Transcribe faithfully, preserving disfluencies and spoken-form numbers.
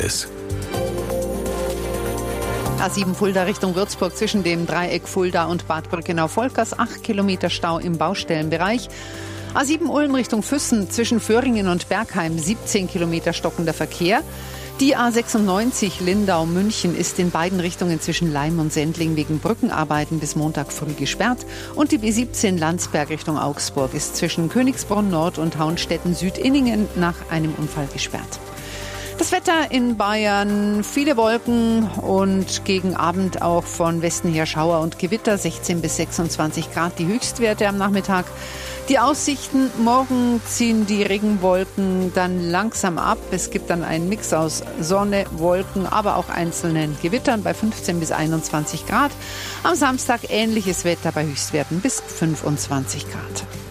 ist. A sieben Fulda Richtung Würzburg zwischen dem Dreieck Fulda und Bad Brückenau-Volkers. acht Kilometer Stau im Baustellenbereich. A sieben Ulm Richtung Füssen zwischen Föhringen und Bergheim. siebzehn Kilometer stockender Verkehr. Die A sechsundneunzig Lindau-München ist in beiden Richtungen zwischen Laim und Sendling wegen Brückenarbeiten bis Montag früh gesperrt. Und die B siebzehn Landsberg Richtung Augsburg ist zwischen Königsbrunn Nord und Hauenstetten-Südinningen nach einem Unfall gesperrt. Das Wetter in Bayern, viele Wolken und gegen Abend auch von Westen her Schauer und Gewitter, sechzehn bis sechsundzwanzig Grad die Höchstwerte am Nachmittag. Die Aussichten, morgen ziehen die Regenwolken dann langsam ab. Es gibt dann einen Mix aus Sonne, Wolken, aber auch einzelnen Gewittern bei fünfzehn bis einundzwanzig Grad. Am Samstag ähnliches Wetter bei Höchstwerten bis fünfundzwanzig Grad.